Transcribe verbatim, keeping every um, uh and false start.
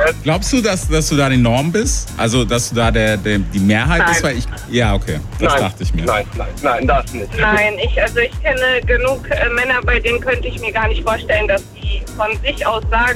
Glaubst du, dass, dass du da die Norm bist? Also, dass du da der, der, die Mehrheit Nein. bist? Weil ich, ja, okay. Das nein, dachte ich mir. Nein, nein, nein, das nicht. Nein, ich, also ich kenne genug äh, Männer, bei denen könnte ich mir gar nicht vorstellen, dass die von sich aus sagen,